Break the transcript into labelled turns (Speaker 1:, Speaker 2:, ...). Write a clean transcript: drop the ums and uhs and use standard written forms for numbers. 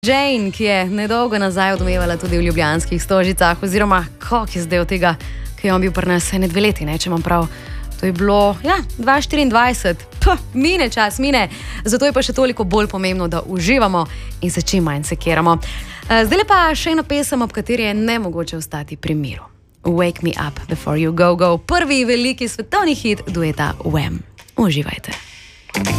Speaker 1: Jane, ki je nedolgo nazaj odmevala tudi v ljubljanskih Stožicah, oziroma koliko je zdaj od tega, ki je on bil pri nas 2 leti, ne, če imam prav. To je bilo, 2024, mine čas, mine. Zato je pa še toliko bolj pomembno, da uživamo in se čim manj sekiramo. Zdaj pa še ena pesem, ob kateri je nemogoče ostati pri miru. Wake me up before you go, go. Prvi veliki svetovni hit dueta Wham. Uživajte.